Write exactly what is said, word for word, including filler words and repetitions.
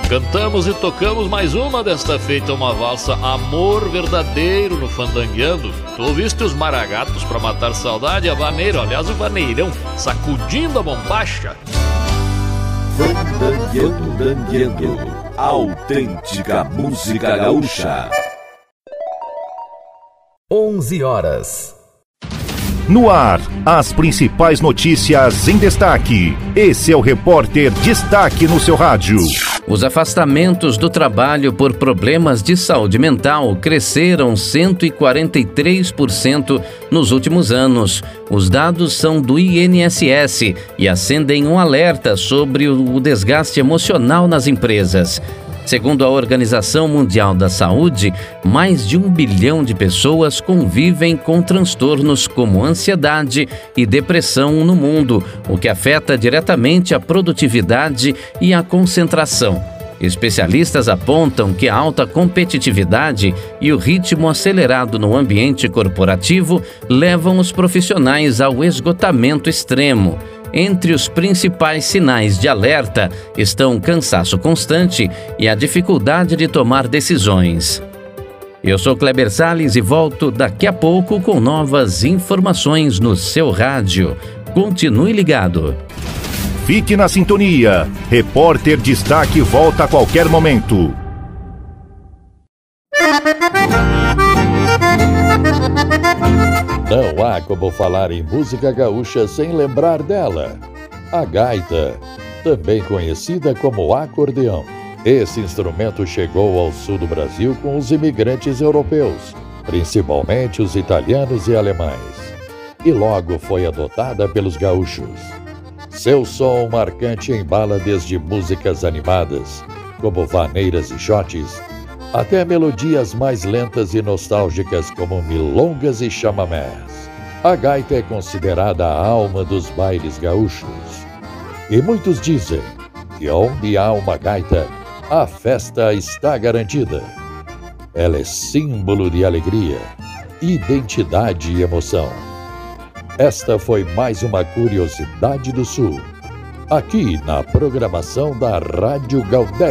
Cantamos e tocamos mais uma desta feita, uma valsa Amor Verdadeiro no Fandangueando. Tu ouviste os Maragatos pra matar saudade, a vaneira, aliás o vaneirão, sacudindo a bombacha. Fandangueando, dangueando, autêntica música gaúcha. onze horas. No ar, as principais notícias em destaque. Esse é o Repórter Destaque no seu rádio. Os afastamentos do trabalho por problemas de saúde mental cresceram cento e quarenta e três por cento nos últimos anos. Os dados são do I N S S e acendem um alerta sobre o desgaste emocional nas empresas. Segundo a Organização Mundial da Saúde, mais de um bilhão de pessoas convivem com transtornos como ansiedade e depressão no mundo, o que afeta diretamente a produtividade e a concentração. Especialistas apontam que a alta competitividade e o ritmo acelerado no ambiente corporativo levam os profissionais ao esgotamento extremo. Entre os principais sinais de alerta estão cansaço constante e a dificuldade de tomar decisões. Eu sou Kleber Salles e volto daqui a pouco com novas informações no seu rádio. Continue ligado. Fique na sintonia. Repórter Destaque volta a qualquer momento. Não há como falar em música gaúcha sem lembrar dela. A gaita, também conhecida como acordeão. Esse instrumento chegou ao sul do Brasil com os imigrantes europeus, principalmente os italianos e alemães, e logo foi adotada pelos gaúchos. Seu som marcante embala desde músicas animadas, como vaneiras e xotes, até melodias mais lentas e nostálgicas como milongas e chamamés. A gaita é considerada a alma dos bailes gaúchos. E muitos dizem que onde há uma gaita, a festa está garantida. Ela é símbolo de alegria, identidade e emoção. Esta foi mais uma curiosidade do Sul, aqui na programação da Rádio Gaudéria.